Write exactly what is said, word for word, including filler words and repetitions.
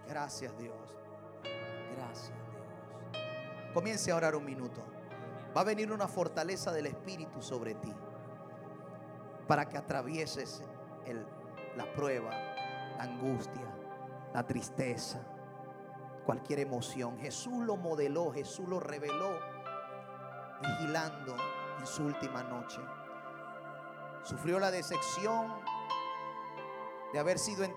Gracias, Dios. Gracias, Dios. Comience a orar un minuto. Va a venir una fortaleza del Espíritu sobre ti para que atravieses el, la prueba, la angustia, la tristeza, cualquier emoción. Jesús lo modeló, Jesús lo reveló vigilando en su última noche. Sufrió la decepción de haber sido